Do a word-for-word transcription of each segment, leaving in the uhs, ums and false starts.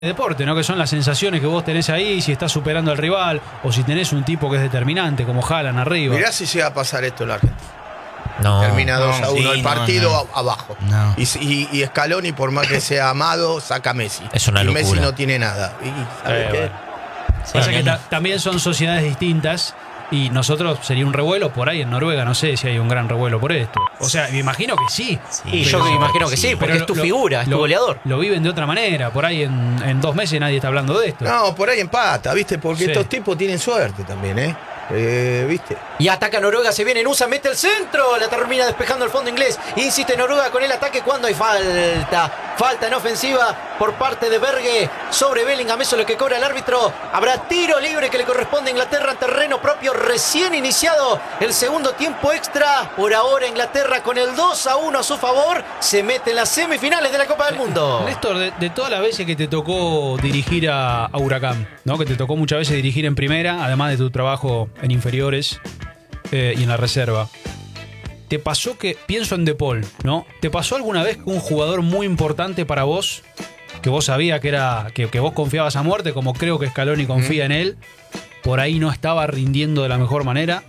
deporte, ¿no? Que son las sensaciones que vos tenés ahí, si estás superando al rival o si tenés un tipo que es determinante como Haaland arriba. Mirá si llega a pasar esto en la Argentina. No, Termina dos a uno sí, el partido no, no. abajo. No. Y, y, y Scaloni, por más que sea amado, saca a Messi. Es una y locura. Messi no tiene nada. Y, ¿sabes Eh, qué? bueno. Sí, Pasa que no, ta- no. también son sociedades distintas y nosotros sería un revuelo por ahí en Noruega, no sé si hay un gran revuelo por esto. O sea, me imagino que sí. Sí, Y yo pero- me imagino que sí, sí, porque pero es tu lo- figura, es tu lo- goleador. Lo viven de otra manera, por ahí en, en dos meses nadie está hablando de esto. No, por ahí empata, ¿viste? Porque Sí. estos tipos tienen suerte también, ¿eh? Eh, ¿Viste? Y ataca Noruega, se viene Nusa, mete el centro, la termina despejando el fondo inglés. Insiste Noruega con el ataque cuando hay falta. Falta en ofensiva por parte de Berge sobre Bellingham, eso es lo que cobra el árbitro. Habrá tiro libre que le corresponde a Inglaterra en terreno propio, recién iniciado el segundo tiempo extra. Por ahora Inglaterra con el dos a uno a su favor, se mete en las semifinales de la Copa del Mundo. Néstor, de, de todas las veces que te tocó dirigir a, a Huracán, ¿no? Que te tocó muchas veces dirigir en primera, además de tu trabajo en inferiores eh, y en la reserva. ¿Te pasó que, pienso en De Paul, ¿no? ¿Te pasó alguna vez que un jugador muy importante para vos, que vos sabías que era, que, que vos confiabas a muerte, como creo que Scaloni confía en él, por ahí no estaba rindiendo de la mejor manera?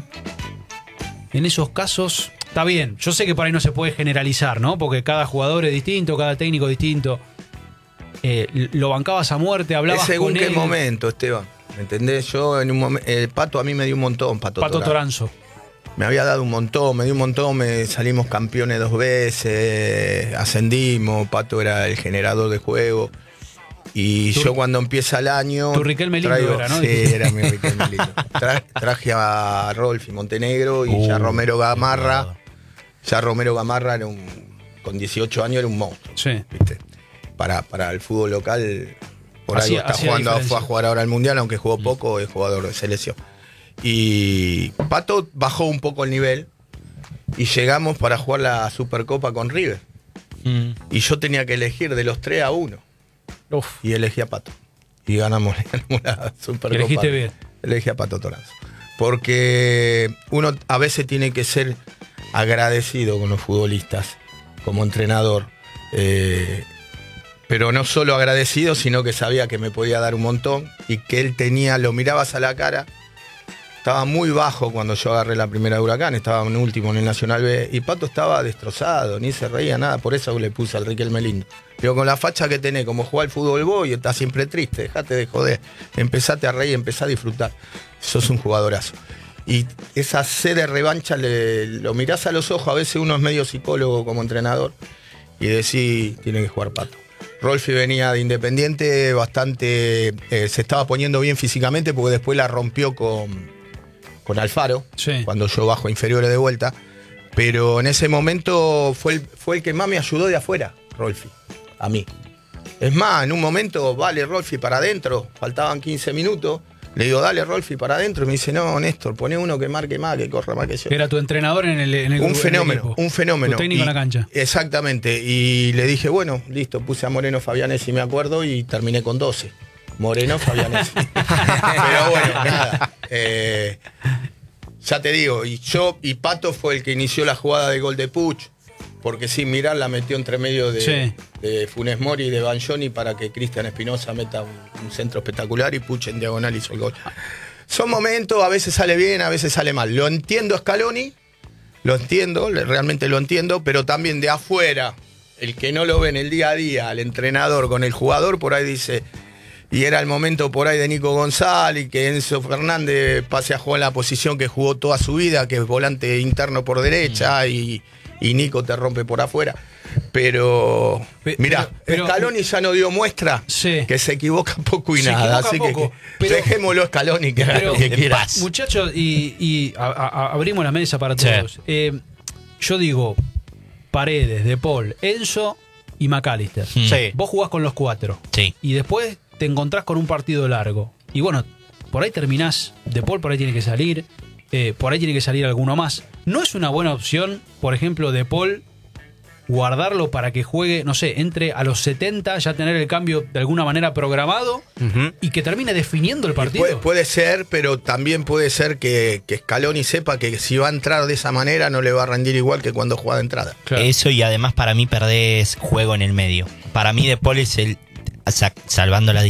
En esos casos, está bien, yo sé que por ahí no se puede generalizar, ¿no? Porque cada jugador es distinto, cada técnico es distinto. Eh, lo bancabas a muerte, hablabas Es según con qué él. momento, Esteban. ¿Me entendés? Yo en un momento. El Pato a mí me dio un montón, Pato, Pato Torán. Toranzo. Me había dado un montón, me dio un montón, me salimos campeones dos veces, ascendimos, Pato era el generador de juego. Y Tu- yo cuando empieza el año. tu Riquelme lindo era, ¿no? Sí, era mi Riquelme lindo. Tra- traje a Rolfi Montenegro y Uh, ya Romero Gamarra. jugador. Ya Romero Gamarra era un. Con dieciocho años era un monstruo. Sí. ¿Viste? Para, para el fútbol local, por Hacía- algo está hacía jugando, diferencia. fue a jugar ahora al Mundial, aunque jugó poco, es jugador de selección. Y Pato bajó un poco el nivel y llegamos para jugar la Supercopa con River. Mm. Y yo tenía que elegir de los tres a uno. Uf. Y elegí a Pato. Y ganamos, ganamos la Supercopa. Elegiste bien. Elegí a Pato Toranzo. Porque uno a veces tiene que ser agradecido con los futbolistas, como entrenador. Eh, pero no solo agradecido, sino que sabía que me podía dar un montón y que él tenía, lo mirabas a la cara. Estaba muy bajo cuando yo agarré la primera de Huracán, estaba en último en el Nacional B y Pato estaba destrozado, ni se reía nada, por eso le puse al Riquelme lindo. Pero con la facha que tenés, como jugar al fútbol vos y estás siempre triste, dejate de joder, empezate a reír, empezá a disfrutar. Sos un jugadorazo. Y esa sed de revancha le, lo mirás a los ojos, a veces uno es medio psicólogo como entrenador y decís, tiene que jugar Pato. Rolfi venía de Independiente bastante, eh, se estaba poniendo bien físicamente porque después la rompió con, con Alfaro, Sí. cuando yo bajo inferiores de vuelta. Pero en ese momento fue el, fue el que más me ayudó de afuera, Rolfi, a mí. Es más, en un momento, vale, Rolfi para adentro, faltaban quince minutos. Le digo, dale, Rolfi para adentro. Y me dice, no, Néstor, poné uno que marque más, que corra más que yo. Era tu entrenador en el, en el Un en el fenómeno, equipo. un fenómeno. Tu técnico Y- en la cancha. Exactamente. Y le dije, bueno, listo, puse a Moreno Fabianesi, me acuerdo, y terminé con doce. Moreno Fabianesi. Pero bueno, nada. Eh, ya te digo, y yo y Pato fue el que inició la jugada de gol de Puch, porque sin mirar la metió entre medio de, Sí. de Funes Mori y de Banjoni para que Cristian Espinosa meta un, un centro espectacular y Puch en diagonal hizo el gol. Son momentos, a veces sale bien, a veces sale mal. Lo entiendo a Scaloni, lo entiendo, le- realmente lo entiendo, pero también de afuera, el que no lo ve en el día a día, al entrenador con el jugador, por ahí dice, y era el momento por ahí de Nico González, que Enzo Fernández pase a jugar en la posición que jugó toda su vida, que es volante interno por derecha, y, y Nico te rompe por afuera. Pero, Pe- mirá, pero- pero- Scaloni ya nos dio muestra Sí. que se equivoca poco y Se nada, equivoca así poco, que, pero- dejémoslo a Scaloni, que haga Pero- lo que en quiera. paz. Muchachos, y, y a- a- abrimos la mesa para Sí. todos. Eh, yo digo, Paredes, De Paul, Enzo y McAllister. Mm. Sí. Vos jugás con los cuatro. Sí. Y después te encontrás con un partido largo. Y bueno, por ahí terminás. De Paul por ahí tiene que salir. eh, por ahí tiene que salir alguno más. ¿No es una buena opción, por ejemplo, De Paul, guardarlo para que juegue, no sé, entre a los setenta, ya tener el cambio de alguna manera programado Ujú. y que termine definiendo el partido? Puede, puede ser, pero también puede ser que, que Scaloni sepa que si va a entrar de esa manera no le va a rendir igual que cuando juega de entrada. Claro. Eso, y además para mí perdés juego en el medio. Para mí De Paul es el... sa- salvando la